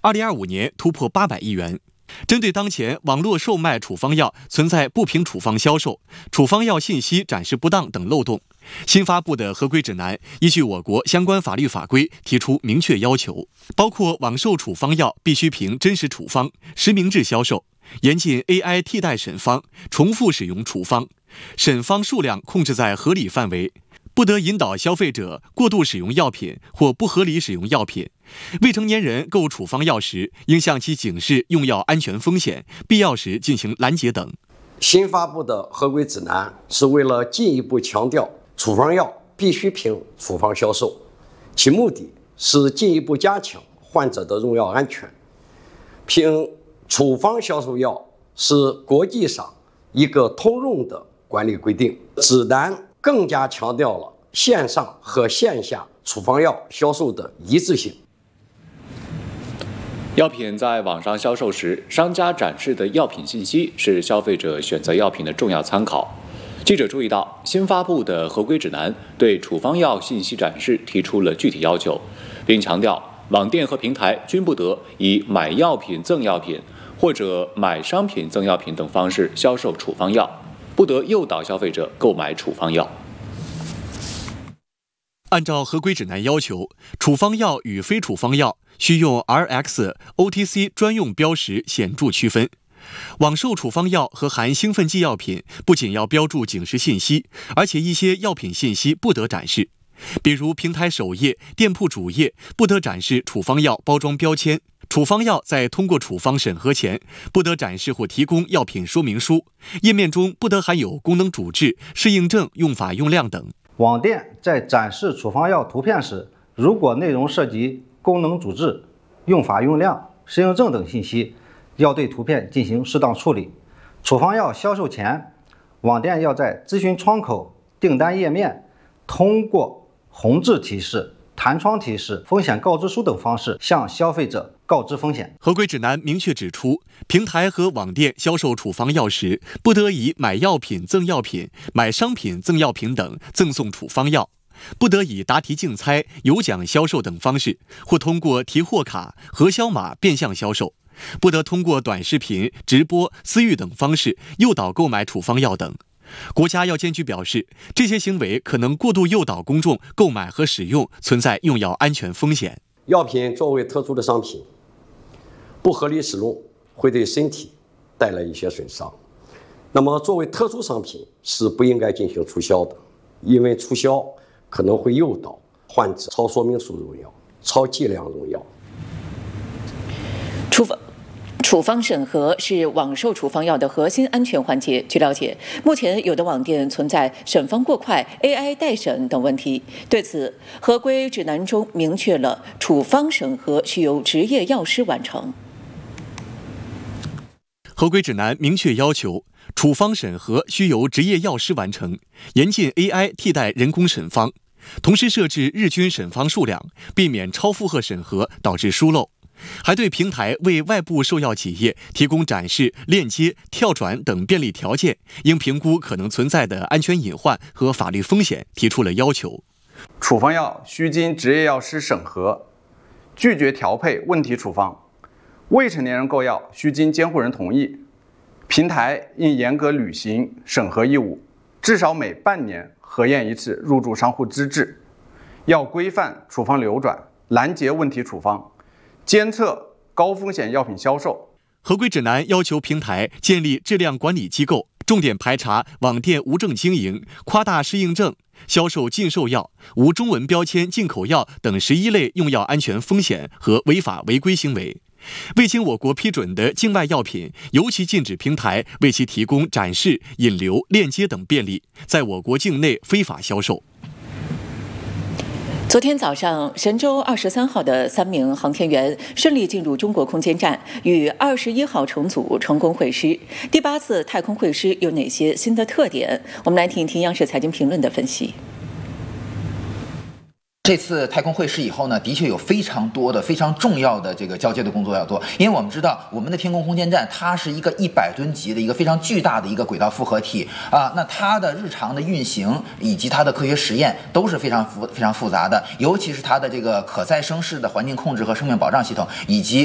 ，2025年突破800亿元。针对当前网络售卖处方药存在不凭处方销售、处方药信息展示不当等漏洞，新发布的合规指南依据我国相关法律法规提出明确要求，包括网售处方药必须凭真实处方、实名制销售，严禁 AI 替代审方、重复使用处方，审方数量控制在合理范围，不得引导消费者过度使用药品或不合理使用药品。未成年人购处方药时，应向其警示用药安全风险，必要时进行拦截等。 新发布的合规指南是为了进一步强调处方药必须凭处方销售，其目的是进一步加强患者的用药安全。凭处方销售药是国际上一个通用的管理规定，指南更加强调了线上和线下处方药销售的一致性。 药品在网上销售时，商家展示的药品信息是消费者选择药品的重要参考。记者注意到，新发布的合规指南对处方药信息展示提出了具体要求，并强调网店和平台均不得以买药品赠药品或者买商品赠药品等方式销售处方药，不得诱导消费者购买处方药。 按照合规指南要求，处方药与非处方药需用 RX、OTC 专用标识显著区分。网售处方药和含兴奋剂药品不仅要标注警示信息，而且一些药品信息不得展示，比如平台首页、店铺主页不得展示处方药包装标签。处方药在通过处方审核前，不得展示或提供药品说明书，页面中不得含有功能主治、适应症、用法用量等。 网店在展示处方药图片时，如果内容涉及功能主治、用法用量、适应症等信息，要对图片进行适当处理。处方药销售前，网店要在咨询窗口、订单页面通过红字提示、弹窗提示、风险告知书等方式向消费者告知风险。 合规指南明确指出，平台和网店销售处方药时，不得以买药品赠药品、买商品赠药品等赠送处方药，不得以答题竞猜、有奖销售等方式，或通过提货卡、核销码变相销售，不得通过短视频、直播、私域等方式诱导购买处方药等。国家药监局表示，这些行为可能过度诱导公众购买和使用，存在用药安全风险。 药品作为特殊的商品，不合理使用会对身体带来一些损伤。那么作为特殊商品是不应该进行促销的，因为促销可能会诱导患者超说明书用药、超剂量用药。 处方审核是网售处方药的核心安全环节。据了解，目前有的网店存在审方过快、AI 代审等问题。对此，合规指南中明确了处方审核需由执业药师完成。 合规指南明确要求，处方审核需由执业药师完成，严禁 AI 替代人工审方，同时设置日均审方数量，避免超负荷审核导致疏漏。还对平台为外部售药企业提供展示、链接、跳转等便利条件，应评估可能存在的安全隐患和法律风险，提出了要求。 处方药需经执业药师审核，拒绝调配问题处方。未成年人购药需经监护人同意。平台应严格履行审核义务，至少每半年核验一次入驻商户资质。要规范处方流转，拦截问题处方，监测高风险药品销售。 合规指南要求平台建立质量管理机构，重点排查网店无证经营、夸大适应症、销售禁售药、无中文标签进口药等11类用药安全风险和违法违规行为。未经我国批准的境外药品，尤其禁止平台为其提供展示、引流、链接等便利，在我国境内非法销售。 昨天早上，神舟23号的3名航天员顺利进入中国空间站，与21号乘组成功会师。第8次太空会师有哪些新的特点？我们来听一听央视财经评论的分析。 这次太空会师以后呢，的确有非常多的、非常重要的这个交接的工作要做，因为我们知道我们的天宫空间站它是一个100吨级的一个非常巨大的一个轨道复合体啊，那它的日常的运行以及它的科学实验都是非常复杂的，尤其是它的这个可再生式的环境控制和生命保障系统，以及